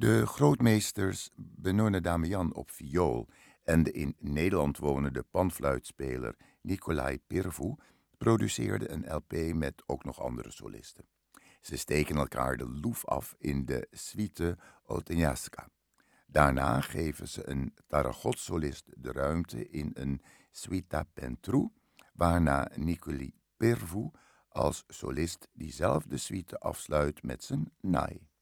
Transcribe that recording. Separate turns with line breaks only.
De grootmeesters Benone Damian op viool en de in Nederland wonende panfluitspeler Nicolae Pirvu produceerden een LP met ook nog andere solisten. Ze steken elkaar de loef af in de suite Oteñaska. Daarna geven ze een Taragot-solist de ruimte in een suita pentru, waarna Nicolae Pirvu als solist diezelfde suite afsluit met zijn naai.